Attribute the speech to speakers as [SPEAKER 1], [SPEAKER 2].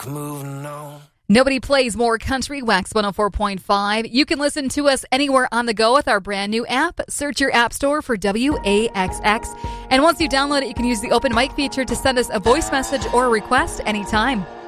[SPEAKER 1] moving on.
[SPEAKER 2] Nobody plays more country. Wax 104.5. You can listen to us anywhere on the go with our brand new app. Search your app store for WAXX. And once you download it, you can use the open mic feature to send us a voice message or a request anytime.